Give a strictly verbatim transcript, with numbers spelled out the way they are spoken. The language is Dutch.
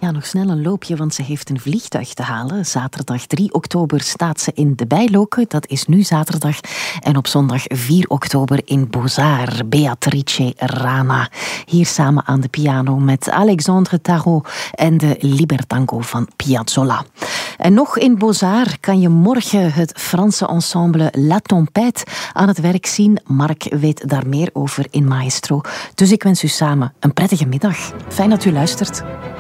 ga nog snel een loopje, want ze heeft een vliegtuig te halen. Zaterdag drie oktober staat ze in de Bijloken. Dat is nu zaterdag. En op zondag vier oktober in Beaux-Arts. Beatrice Rana. Hier samen aan de piano met Alexandre Tarot en de Libertango van Piazzolla. En nog in Beaux-Arts kan je morgen het Franse ensemble La Tempête aan het werk zien. Mark weet daar meer over in Maestro. Dus ik wens u samen een prettige middag. Fijn dat u luistert.